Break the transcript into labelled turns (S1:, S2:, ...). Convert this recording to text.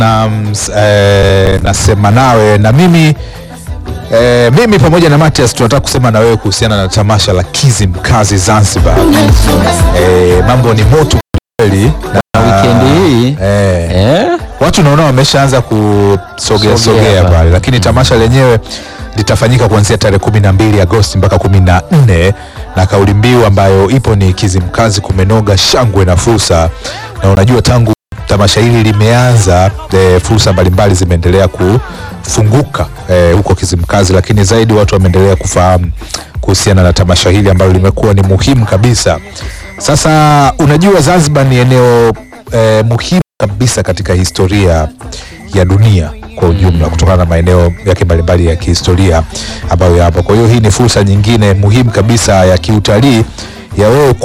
S1: nasema nawe na mimi pamoja na Matias tunataka kusema na wewe kuhusiana na tamasha la Kizimkazi Zanzibar. Mambo ni moto kweli
S2: na weekend hii.
S1: Watu naona wameshaanza kusogea pale, lakini tamasha lenyewe litafanyika kuanzia tarehe 12 Agosti mpaka 14, na kauli mbiu ambayo ipo ni Kizimkazi kumenoga, shangwe na fursa. Na unajua tangu tamasha hili limeanza, fursa mbalimbali zimeendelea kufunguka huko Kizimkazi, lakini zaidi watu wameendelea kufahamu kuhusiana na tamasha hili ambalo limekuwa ni muhimu kabisa. Sasa unajua Zanzibar ni eneo muhimu kabisa katika historia ya dunia kwa ujumla, kutokana na maeneo yake mbalimbali ya kihistoria ambayo yapo. Kwa hiyo hii ni fursa nyingine muhimu kabisa ya kiutalii ya wewe